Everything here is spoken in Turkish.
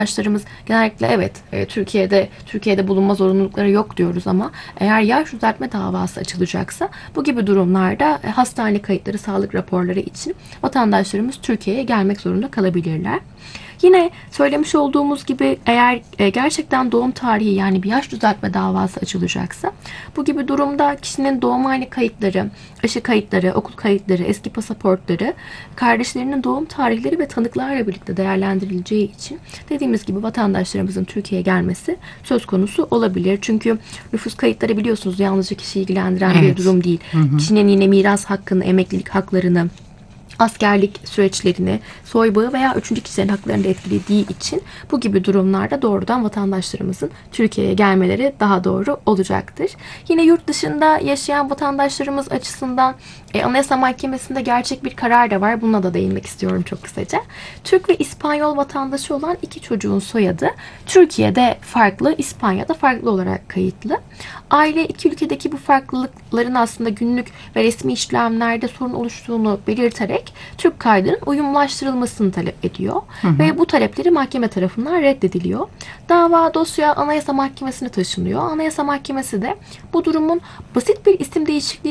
Vatandaşlarımız genellikle evet Türkiye'de bulunma zorunlulukları yok diyoruz ama eğer yaş düzeltme davası açılacaksa bu gibi durumlarda hastane kayıtları, sağlık raporları için vatandaşlarımız Türkiye'ye gelmek zorunda kalabilirler. Yine söylemiş olduğumuz gibi eğer gerçekten doğum tarihi yani bir yaş düzeltme davası açılacaksa bu gibi durumda kişinin doğumhane kayıtları, aşı kayıtları, okul kayıtları, eski pasaportları, kardeşlerinin doğum tarihleri ve tanıklarla birlikte değerlendirileceği için dediğimiz gibi vatandaşlarımızın Türkiye'ye gelmesi söz konusu olabilir. Çünkü nüfus kayıtları biliyorsunuz yalnızca kişiyi ilgilendiren bir Evet. durum değil. Hı hı. Kişinin yine miras hakkını, emeklilik haklarını, askerlik süreçlerini, soybağı veya üçüncü kişilerin haklarını da etkilediği için bu gibi durumlarda doğrudan vatandaşlarımızın Türkiye'ye gelmeleri daha doğru olacaktır. Yine yurt dışında yaşayan vatandaşlarımız açısından Anayasa Mahkemesi'nde gerçek bir karar da var. Buna da değinmek istiyorum çok kısaca. Türk ve İspanyol vatandaşı olan iki çocuğun soyadı Türkiye'de farklı, İspanya'da farklı olarak kayıtlı. Aile iki ülkedeki bu farklılıkların aslında günlük ve resmi işlemlerde sorun oluştuğunu belirterek Türk kaydının uyumlaştırılmasını talep ediyor. Hı hı. Ve bu talepleri mahkeme tarafından reddediliyor. Dava dosya Anayasa Mahkemesi'ne taşınıyor. Anayasa Mahkemesi de bu durumun basit bir isim değişikliği